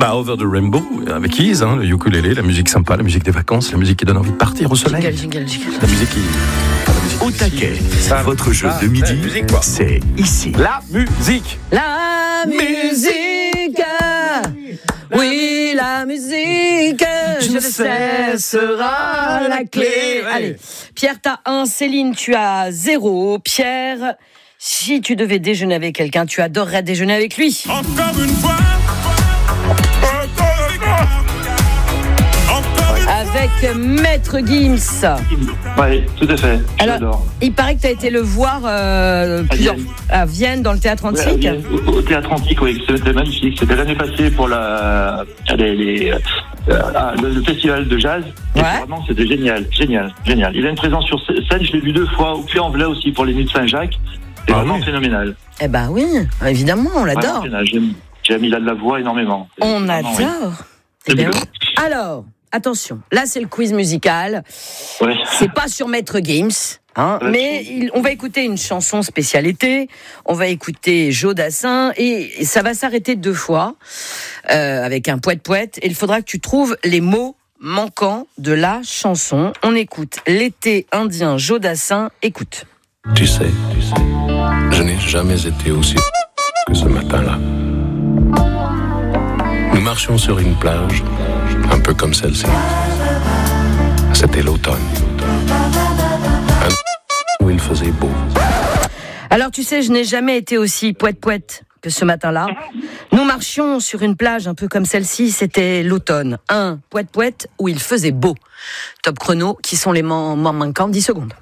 Over the Rainbow, avec Keys, le ukulélé, la musique sympa, la musique des vacances, la musique qui donne envie de partir au soleil. Jingle. La musique qui... Au taquet, votre jeu de midi, c'est ici. La musique. La musique. Oui, la musique. Je le sais, sera la clé. Allez, Pierre, t'as 1. Céline, tu as 0. Pierre, si tu devais déjeuner avec quelqu'un, tu adorerais déjeuner avec lui. Encore une fois. Avec Maître Gims. Oui, tout à fait. Alors, J'adore. il paraît que tu as été le voir à Vienne, dans le Théâtre Antique. Au Théâtre Antique, oui, c'était magnifique. C'était l'année passée pour le festival de jazz. Et Ouais. vraiment, c'était génial. Il a une présence sur scène, je l'ai vu 2 fois, au Puy-en-Velay aussi pour les Nuits de Saint-Jacques. C'est vraiment phénoménal. Eh ben oui, évidemment, on l'adore. Vraiment phénoménal. J'aime, il a de la voix énormément. On Vraiment, oui. adore. Eh bien, alors, attention, là c'est le quiz musical. Ouais. C'est pas sur Maître Gims, mais on va écouter une chanson spécialité. On va écouter Joe Dassin et ça va s'arrêter 2 fois avec un poète. Et il faudra que tu trouves les mots manquants de la chanson. On écoute L'été indien, Joe Dassin. Écoute. Tu sais, je n'ai jamais été aussi que ce matin-là. Nous marchions sur une plage, un peu comme celle-ci. C'était l'automne. Où il faisait beau. Alors tu sais, je n'ai jamais été aussi poète que ce matin-là. Nous marchions sur une plage un peu comme celle-ci, c'était l'automne. Un poète où il faisait beau. Top chrono, qui sont les mots manquants, 10 secondes.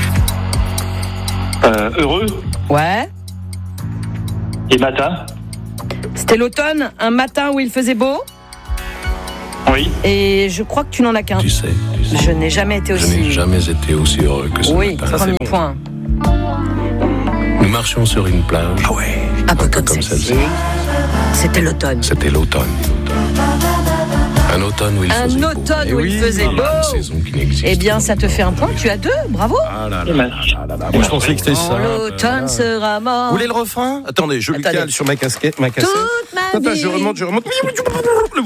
Heureux Ouais. et matin. C'était l'automne, un matin où il faisait beau. Oui. Et je crois que tu n'en as qu'un. Tu sais, Je n'ai jamais été je n'ai aussi... jamais été aussi heureux que ce Oui, matin-là. premier point. Nous marchions sur une plage, Un peu comme celle-ci. C'était l'automne. c'était l'automne. Un automne où il faisait beau. Un automne où il oui, faisait Une beau. saison qui n'existe Eh bien, ça te fait un point, tu as 2, bravo. Ah là là. Moi, je pensais que c'était ça. L'automne sera mort. Vous voulez le refrain ? Attendez, je lui Attendez. cale sur ma casquette, ma cassette. Toute ma Attends, vie. je remonte.